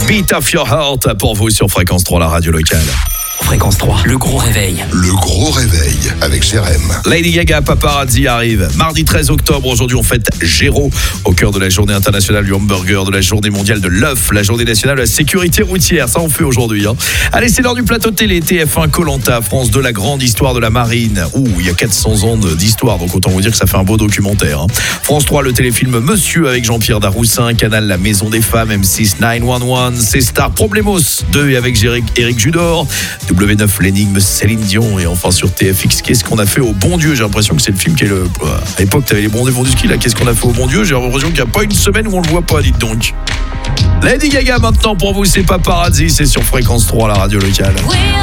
Beat of Your Heart pour vous sur Fréquence 3, la radio locale. Fréquence 3, le gros réveil. Le gros réveil avec Jérém. Lady Gaga, Paparazzi arrive. Mardi 13 octobre, aujourd'hui on fête Géraud, au cœur de la journée internationale du hamburger, de la journée mondiale de l'œuf, la journée nationale de la sécurité routière. Ça on fait aujourd'hui. Allez, c'est l'heure du plateau télé. TF1, Koh-Lanta, France 2, la grande histoire de la marine. Il y a 400 ans d'histoire, donc autant vous dire que ça fait un beau documentaire. France 3, le téléfilm Monsieur avec Jean-Pierre Daroussin. Canal, la maison des femmes. M6, 911. C-Star, Problemos 2 et avec Éric Judor. W9, l'énigme Céline Dion. Et enfin sur TFX, qu'est-ce qu'on a fait au bon Dieu? J'ai l'impression que c'est le film qui est le... À l'époque, t'avais les bons du ski, là. Qu'est-ce qu'on a fait au bon Dieu? J'ai l'impression qu'il n'y a pas une semaine où on le voit pas, dites donc. Lady Gaga maintenant pour vous, c'est Paparazzi, c'est sur Fréquence 3, la radio locale.